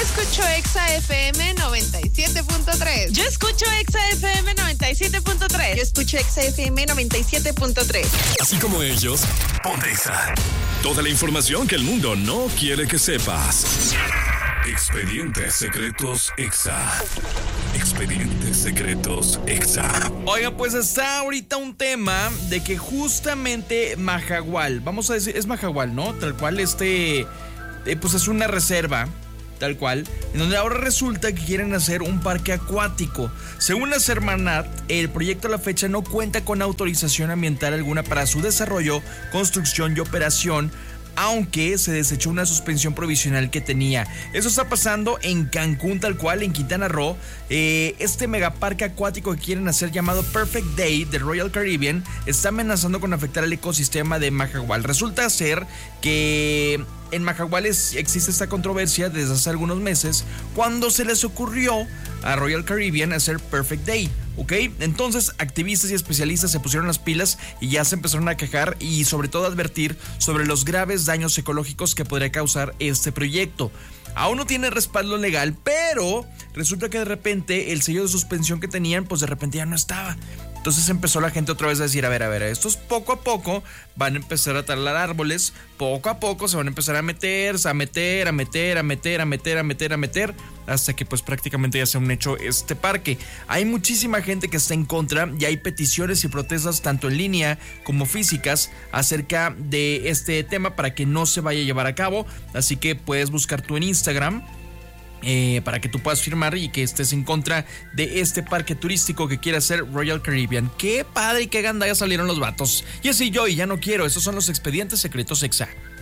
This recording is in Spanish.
escucho Exa FM 97.3. Yo escucho Exa FM 97.3. Yo escucho Exa FM 97.3. Así como ellos, ponte Exa. Toda la información que el mundo no quiere que sepas. Expedientes Secretos Exa. Expedientes Secretos Exa. Oiga, pues está ahorita un tema de que justamente Mahahual, vamos a decir, es Mahahual, ¿no? Tal cual pues es una reserva, tal cual, en donde ahora resulta que quieren hacer un parque acuático. Según la Semarnat, el proyecto a la fecha no cuenta con autorización ambiental alguna para su desarrollo, construcción y operación, aunque se desechó una suspensión provisional que tenía. Eso está pasando en Cancún, tal cual, en Quintana Roo. Este megaparque acuático que quieren hacer, llamado Perfect Day de Royal Caribbean, está amenazando con afectar el ecosistema de Mahahual. Resulta ser que en Mahahual existe esta controversia desde hace algunos meses, cuando se les ocurrió a Royal Caribbean hacer Perfect Day. ¿Ok? Entonces activistas y especialistas se pusieron las pilas y ya se empezaron a quejar y sobre todo advertir sobre los graves daños ecológicos que podría causar este proyecto. Aún no tiene respaldo legal, pero resulta que de repente el sello de suspensión que tenían, pues de repente ya no estaba. Entonces empezó la gente otra vez a decir, a ver, estos poco a poco van a empezar a talar árboles, poco a poco se van a empezar a meter, hasta que pues prácticamente ya sea un hecho este parque. Hay muchísima gente que está en contra y hay peticiones y protestas tanto en línea como físicas acerca de este tema para que no se vaya a llevar a cabo, así que puedes buscar tú en Instagram para que tú puedas firmar y que estés en contra de este parque turístico que quiere hacer Royal Caribbean. Qué padre y qué ganda ya salieron los vatos. Y así yo y ya no quiero. Esos son los expedientes secretos Exa.